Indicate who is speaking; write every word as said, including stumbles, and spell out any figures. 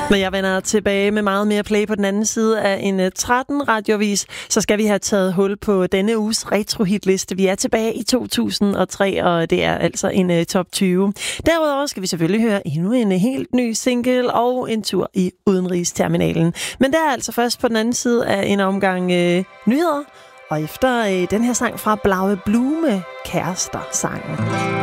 Speaker 1: Når jeg vender tilbage med meget mere play på den anden side af en tretten radiovis, så skal vi have taget hul på denne uges retro-hitliste. Vi er tilbage i to tusind og tre, og det er altså en uh, top tyve. Derudover skal vi selvfølgelig høre endnu en helt ny single og en tur i udenrigsterminalen. Men der er altså først på den anden side af en omgang uh, nyheder, og efter uh, den her sang fra Blaue Blume, Kærester-sangen.